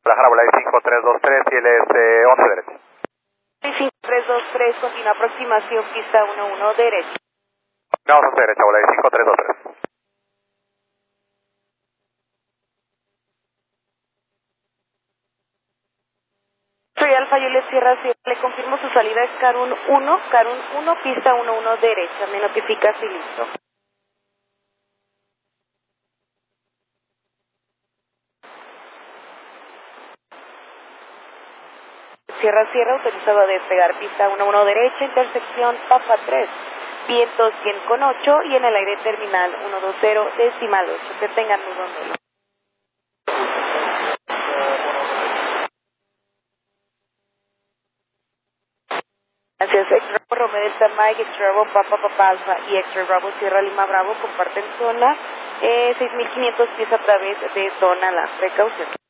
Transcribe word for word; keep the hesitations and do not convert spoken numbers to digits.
Guadalajara, Volay cinco tres dos tres y él es eh, once derecha. cinco tres dos tres, continúa aproximación, pista uno uno derecha. No, once derecha, Volay cinco tres dos tres. Soy Alfa, Juliet Sierra Sierra, le confirmo su salida es Carun uno, Carun uno, pista uno uno derecha, me notifica si listo. Sierra Sierra, autorizado a despegar, pista uno uno derecha, intersección Papa tres, vientos cien con ocho y en el aire terminal ciento veinte, decimal ocho, que tengan muy buen vuelo. Gracias, Extra Romeo Delta Mike, Extra Bravo Papa Papa Alfa y Extra Bravo Sierra Lima Bravo comparten zona, eh, seis mil quinientos pies a través de zona, la precaución.